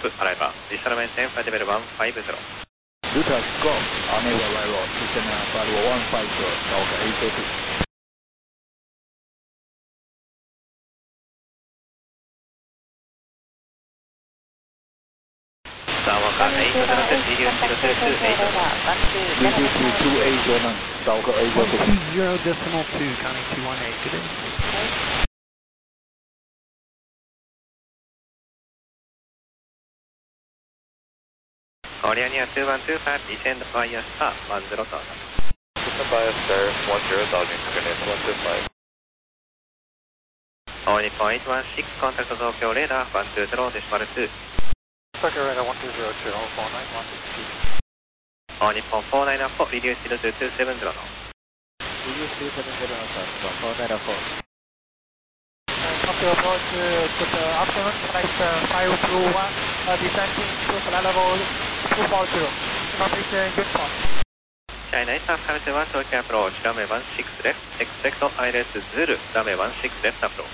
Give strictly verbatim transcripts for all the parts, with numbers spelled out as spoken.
フ、アライバー、ディスタルメンテン、フライトレベルワンファイブゼロ。 Lutas Golf, unable arrival, descend variable one five zero, Delta eight two two. サワカエイトゼロセシリウスキロツーツーエイト。 two two two two eight zero nine, Delta eight zero two. zero decimal two, counting two one eight, good day. コリアニアツーワンツーファイブ、ディセンドバイアスター、ワンゼロター。 Descend by a star, one zero, dodging coordinates one two five. オー日本エイトワンシックス、コンタクト増強レーダー、ワンツーゼロデシマルツー。 Second radar one two zero two, all four nine one six two. オー日本フォーナインフォー、リデュースルツーツーセブンゼロの。 Reduce two seven zero nine, four nine four. Tokyo approach, good afternoon, connect five two one, descending to flight level two four zero. Information good point. China Eastern Five One, Tokyo approach, runway one six left, expect I L S Zulu, runway one six left approach.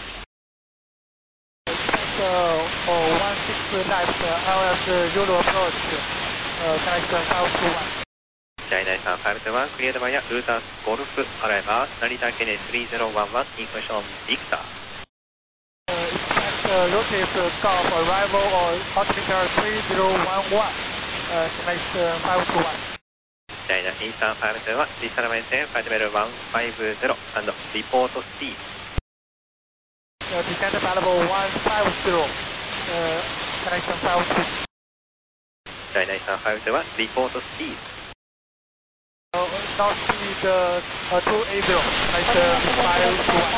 Expect one six left, L S Zulu approach, connect five two one. China Eastern Five One, cleared via Lutas Golf, arrival, Narita Kene three zero one one, information Victor. Expect Lotus Golf arrival or altimeter three zero one one, connect five two one. China Eastern Five One, Vista maintain flight level one five zero and report speed. Uh, descent available one five zero, uh, connection five two. China Eastern Five One, report speed. Uh, now speed uh, uh, two eight zero, connection five two one.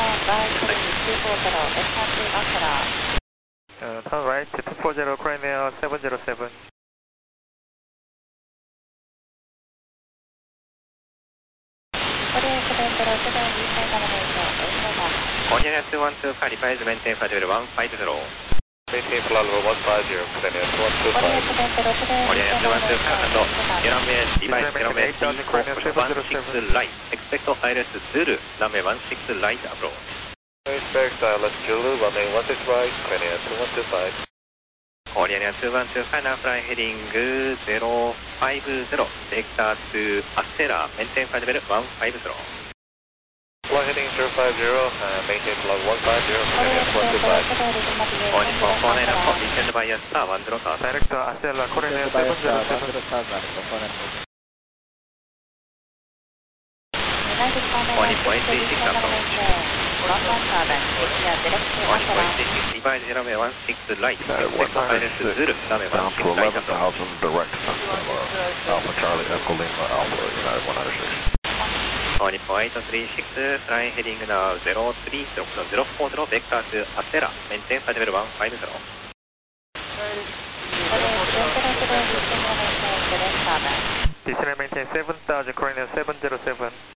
Uh, turn right to two four zero, Cranial seven zero seven. Korea two one two five, revise maintain flight level one five zero. Maintain flight level one five zero, Cranial one two five. Korea two one two five and runway revise runway three four one six right. Expect I L S Zulu, runway one six right approach. Expect I L S Zulu, runway one six right, Cranial two one two five. Korea two one two five, now fly heading zero five zero, vector to Astera, maintain flight level one five zero. Fly heading zero five zero, uh, maintain flight one five zero, Cranial one two five. All Nippon four nine four, descend by a star one zero thousand. Direct to Astera, Cranial seven zero seven. All Nippon eight three six approach. All Nippon eight three six, revise runway one six right. Expect I L S Zulu, runway one down six to right eleven approach. thousand direct uh, Alpha Charlie Echo Lima Alpha United one hundred six. All Nippon eight three six, fly heading now zero three zero, zero four zero, vector to Astera, maintain flight level one five zero. Descend maintain seven thousand, Cranial seven zero seven.